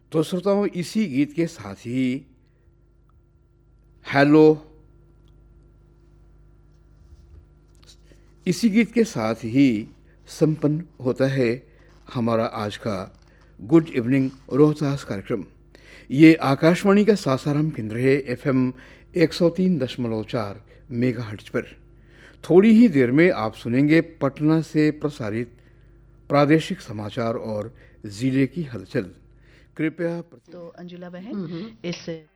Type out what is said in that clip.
तो श्रोताओं, इसी गीत के साथ ही हेलो इसी गीत के साथ ही संपन्न होता है हमारा आज का गुड इवनिंग रोहतास कार्यक्रम। ये आकाशवाणी का सासाराम केंद्र है, एफएम 103.4 मेगाहर्ट्ज पर। थोड़ी ही देर में आप सुनेंगे पटना से प्रसारित प्रादेशिक समाचार और जिले की हलचल। कृपया तो अंजुला बहन इस